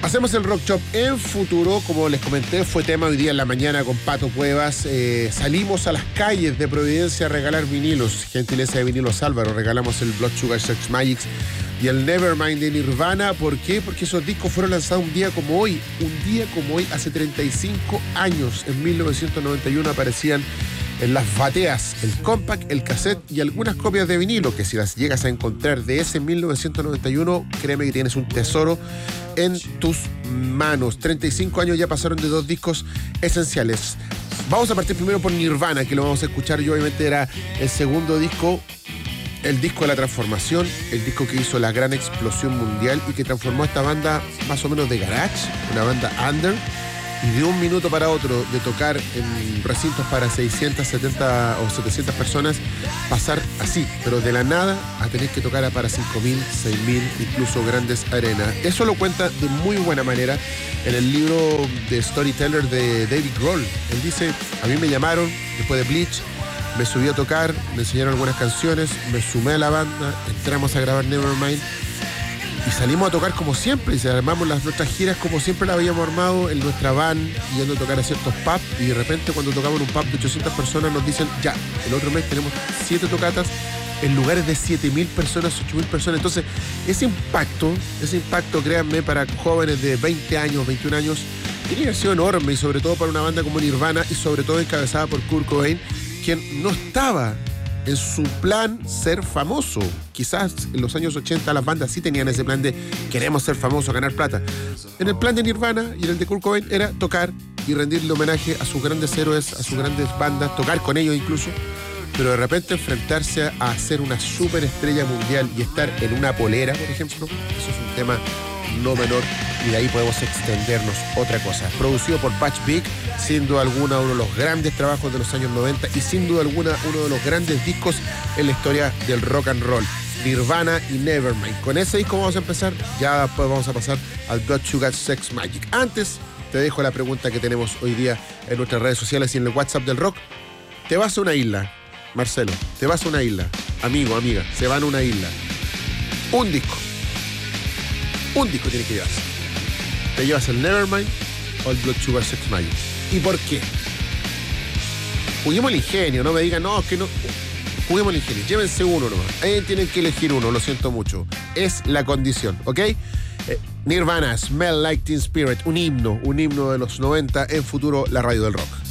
Hacemos el Rock Shop en futuro, como les comenté, fue tema hoy día en la mañana con Pato Cuevas. Salimos a las calles de Providencia a regalar vinilos, gentileza de Vinilos Álvaro. Regalamos el Blood Sugar Sex Magik y el Nevermind de Nirvana. ¿Por qué? Porque esos discos fueron lanzados un día como hoy, hace 35 años, en 1991 aparecían en las bateas el compact, el cassette y algunas copias de vinilo, que si las llegas a encontrar de ese 1991, créeme que tienes un tesoro en tus manos. 35 años ya pasaron de dos discos esenciales. Vamos a partir primero por Nirvana, que lo vamos a escuchar. Yo obviamente era el segundo disco, el disco de la transformación, el disco que hizo la gran explosión mundial y que transformó a esta banda más o menos de garage, una banda under, y de un minuto para otro de tocar en recintos para 670 o 700 personas, pasar así, pero de la nada a tener que tocar para 5.000, 6.000, incluso grandes arenas. Eso lo cuenta de muy buena manera en el libro de Storyteller de David Grohl. Él dice, a mí me llamaron después de Bleach, me subí a tocar, me enseñaron algunas canciones, me sumé a la banda, entramos a grabar Nevermind y salimos a tocar como siempre, y armamos nuestras giras como siempre las habíamos armado en nuestra van, yendo a tocar a ciertos pubs, y de repente cuando tocamos en un pub de 800 personas nos dicen, ya, el otro mes tenemos 7 tocatas en lugares de 7.000 personas, 8.000 personas. Entonces, ese impacto, créanme, para jóvenes de 20 años, 21 años, tiene que haber sido enorme, y sobre todo para una banda como Nirvana, y sobre todo encabezada por Kurt Cobain, quien no estaba en su plan ser famoso. Quizás en los años 80 las bandas sí tenían ese plan de queremos ser famosos, ganar plata. En el plan de Nirvana y en el de Kurt Cobain era tocar y rendirle homenaje a sus grandes héroes, a sus grandes bandas, tocar con ellos incluso, pero de repente enfrentarse a ser una superestrella mundial y estar en una polera, por ejemplo, eso es un tema no menor, y de ahí podemos extendernos otra cosa. Producido por Patch Big, sin duda alguna uno de los grandes trabajos de los años 90 y sin duda alguna uno de los grandes discos en la historia del rock and roll. Nirvana y Nevermind. Con ese disco vamos a empezar, ya después vamos a pasar al Blood Sugar Sex Magik. Antes, te dejo la pregunta que tenemos hoy día en nuestras redes sociales y en el WhatsApp del rock. ¿Te vas a una isla, Marcelo? ¿Te vas a una isla? Amigo, amiga, se van a una isla. Un disco tiene que llevarse. ¿Te llevas el Nevermind o el Blood Sugar Sex Magik? ¿Y por qué? Juguemos el ingenio, no me digan, no, es que no. Juguemos el ingenio, llévense uno nomás. Ahí tienen que elegir uno, lo siento mucho. Es la condición, ¿ok? Nirvana, Smell Like Teen Spirit, un himno de los 90, en futuro la radio del rock.